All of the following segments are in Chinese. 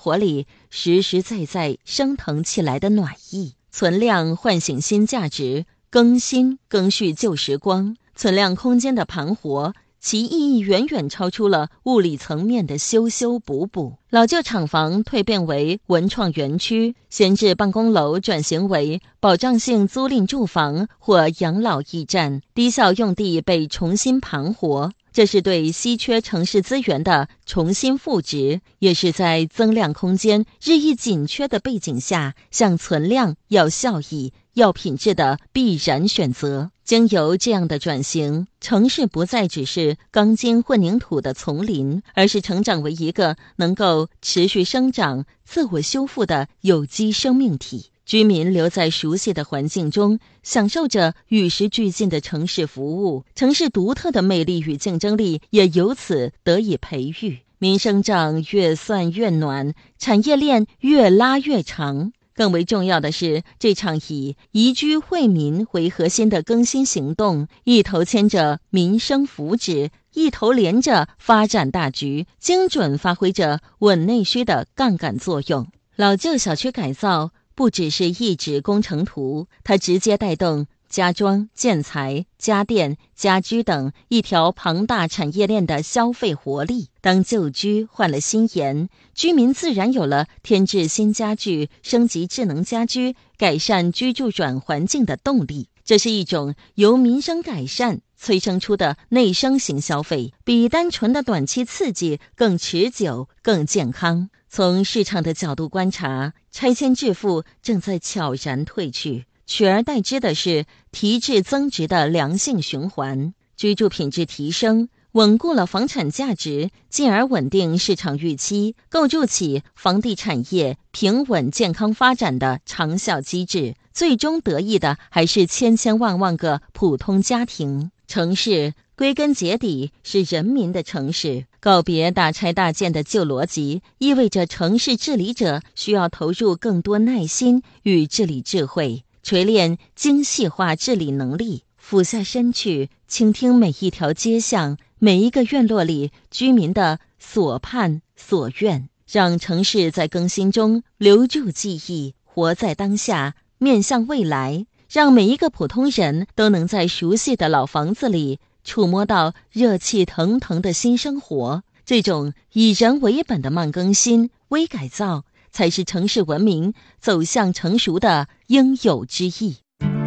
活里实实在在升腾起来的暖意。存量唤醒新价值，更新更续旧时光，存量空间的盘活，其意义远远超出了物理层面的修修补补。老旧厂房蜕变为文创园区，闲置办公楼转型为保障性租赁住房或养老驿站，低效用地被重新盘活。这是对稀缺城市资源的重新赋值，也是在增量空间日益紧缺的背景下，向存量要效益、要品质的必然选择。经由这样的转型，城市不再只是钢筋混凝土的丛林，而是成长为一个能够持续生长、自我修复的有机生命体。居民留在熟悉的环境中，享受着与时俱进的城市服务，城市独特的魅力与竞争力也由此得以培育。民生账越算越暖，产业链越拉越长。更为重要的是，这场以宜居惠民为核心的更新行动，一头牵着民生福祉，一头连着发展大局，精准发挥着稳内需的杠杆作用。老旧小区改造不只是一纸工程图，它直接带动家装、建材、家电、家居等一条庞大产业链的消费活力。当旧居换了新颜，居民自然有了添置新家具、升级智能家居、改善居住软环境的动力。这是一种由民生改善催生出的内生型消费，比单纯的短期刺激更持久、更健康。从市场的角度观察，拆迁致富正在悄然退去，取而代之的是提质增值的良性循环。居住品质提升，稳固了房产价值，进而稳定市场预期，构筑起房地产业平稳健康发展的长效机制。最终得益的还是千千万万个普通家庭。城市归根结底是人民的城市，告别大拆大建的旧逻辑，意味着城市治理者需要投入更多耐心与治理智慧，锤炼精细化治理能力，俯下身去倾听每一条街巷、每一个院落里居民的所盼所愿，让城市在更新中留住记忆，活在当下，面向未来，让每一个普通人都能在熟悉的老房子里触摸到热气腾腾的新生活。这种以人为本的慢更新、微改造，才是城市文明走向成熟的应有之义。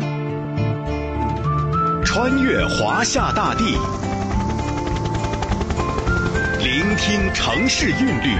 穿越华夏大地，聆听城市韵律，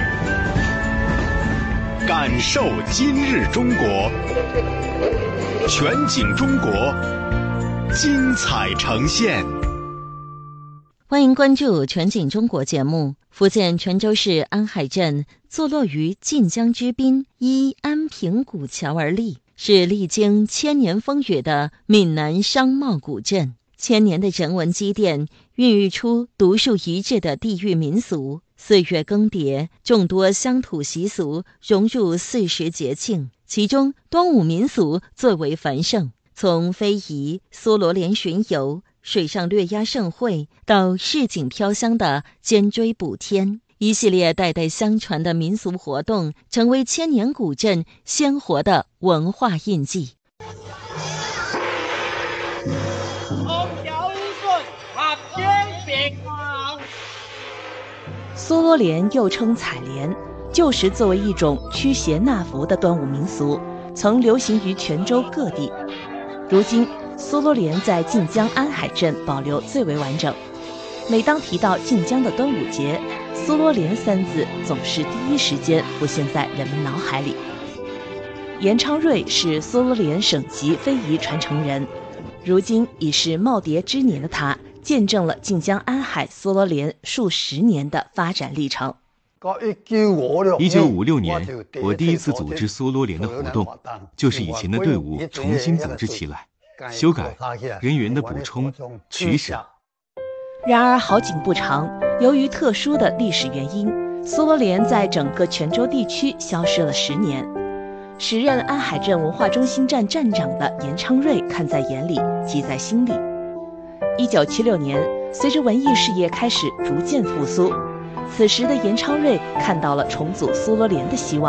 感受今日中国。全景中国，精彩呈现。 欢迎关注全景中国节目。福建泉州市安海镇坐落于晋江之滨，依安平古桥而立，是历经千年风雨的闽南商贸古镇。千年的人文积淀孕育出独树一帜的地域民俗，岁月更迭，众多乡土习俗融入40节庆，其中端午民俗最为繁盛。从非遗、梭罗莲巡游、水上掠鸭盛会到市井飘香的尖锥补天，一系列代代相传的民俗活动，成为千年古镇鲜活的文化印记。 梭罗莲又称采莲，旧时作为一种驱邪纳福的端午民俗，曾流行于泉州各地。如今，梭罗莲在晋江安海镇保留最为完整。每当提到晋江的端午节，梭罗莲3字总是第一时间浮现在人们脑海里。严昌瑞是梭罗莲省级非遗传承人，如今已是耄耋之年的他，见证了晋江安海梭罗莲数10年的发展历程。 1956年，我第一次组织梭罗莲的活动，就是以前的队伍重新组织起来，修改人员的补充、取舍。 然而好景不长，由于特殊的历史原因，梭罗莲在整个泉州地区消失了10年。时任安海镇文化中心站站长的严昌瑞看在眼里，记在心里。1976年，随着文艺事业开始逐渐复苏，此时的严昌瑞看到了重组梭罗莲的希望。